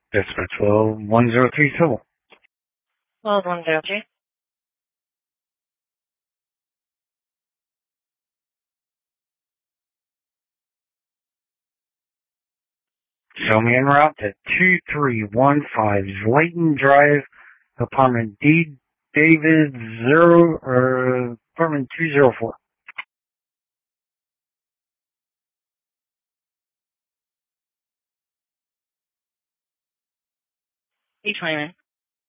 Dispatch 103 Civil. 103. Show me en route to 2315 Layton Drive, apartment D. David 0, apartment 204. E29.